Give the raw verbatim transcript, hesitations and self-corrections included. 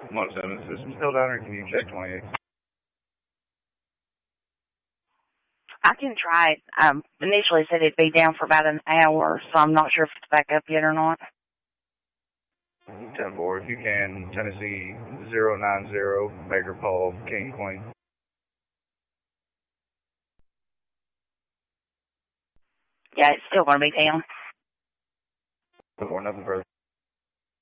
one seven, system still down, or can you check twenty-eight? I can try it. Um, initially said it'd be down for about an hour, so I'm not sure if it's back up yet or not. ten four, if you can, Tennessee zero nine zero, Baker Paul, King Queen. Yeah, it's still going to be down. ten four, nothing further.